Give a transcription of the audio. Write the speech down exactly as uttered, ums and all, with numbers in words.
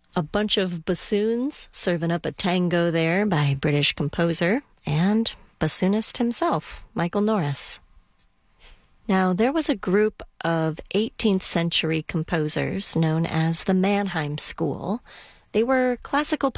A bunch of bassoons serving up a tango there by British composer and bassoonist himself, Michael Norris. Now, there was a group of eighteenth century composers known as the Mannheim School. They were classical